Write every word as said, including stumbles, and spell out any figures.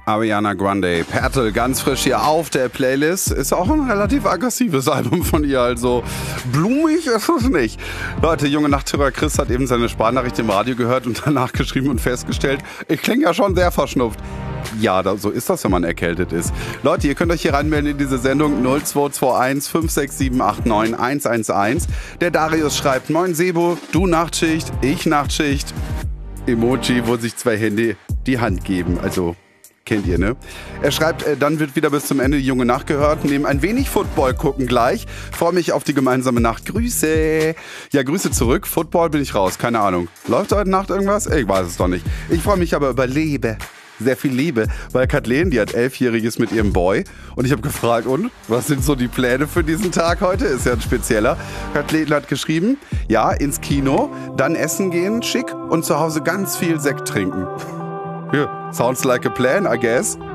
Ariana Grande, Pertel, ganz frisch hier auf der Playlist. Ist auch ein relativ aggressives Album von ihr, also blumig ist es nicht. Leute, junge Nachthörer Chris hat eben seine Sprachnachricht im Radio gehört und danach geschrieben und festgestellt, ich klinge ja schon sehr verschnupft. Ja, da, so ist das, wenn man erkältet ist. Leute, ihr könnt euch hier reinmelden in diese Sendung null zwei zwei eins fünf sechs sieben acht neun eins eins eins. Der Darius schreibt, moin Sebo, du Nachtschicht, ich Nachtschicht. Emoji, wo sich zwei Hände die Hand geben, also... Kennt ihr, ne? Er schreibt, äh, dann wird wieder bis zum Ende die junge Nacht gehört. Nehmen ein wenig Football gucken gleich. Freue mich auf die gemeinsame Nacht. Grüße. Ja, Grüße zurück. Football bin ich raus. Keine Ahnung. Läuft heute Nacht irgendwas? Ich weiß es doch nicht. Ich freue mich aber über Liebe. Sehr viel Liebe. Weil Kathleen, die hat elfjähriges mit ihrem Boy. Und ich habe gefragt, und? Was sind so die Pläne für diesen Tag heute? Ist ja ein spezieller. Kathleen hat geschrieben, ja, ins Kino, dann essen gehen, schick und zu Hause ganz viel Sekt trinken. Yeah, sounds like a plan, I guess.